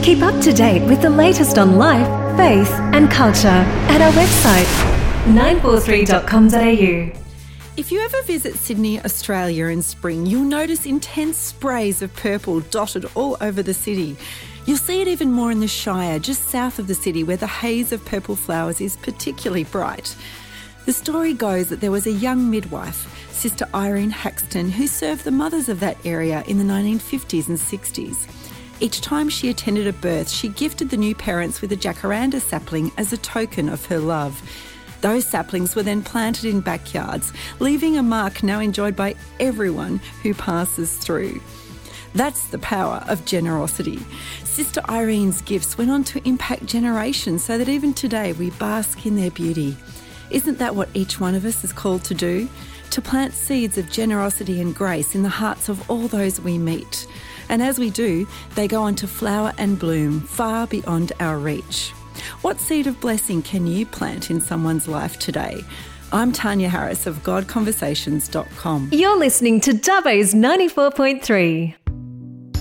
Keep up to date with the latest on life, faith and culture at our website 943.com.au. If you ever visit Sydney, Australia in spring, you'll notice intense sprays of purple dotted all over the city. You'll see it even more in the Shire, just south of the city, where the haze of purple flowers is particularly bright. The story goes that there was a young midwife, Sister Irene Haxton, who served the mothers of that area in the 1950s and 60s. Each time she attended a birth, she gifted the new parents with a jacaranda sapling as a token of her love. Those saplings were then planted in backyards, leaving a mark now enjoyed by everyone who passes through. That's the power of generosity. Sister Irene's gifts went on to impact generations so that even today we bask in their beauty. Isn't that what each one of us is called to do? To plant seeds of generosity and grace in the hearts of all those we meet. And as we do, they go on to flower and bloom far beyond our reach. What seed of blessing can you plant in someone's life today? I'm Tanya Harris of GodConversations.com. You're listening to Dubbo's 94.3.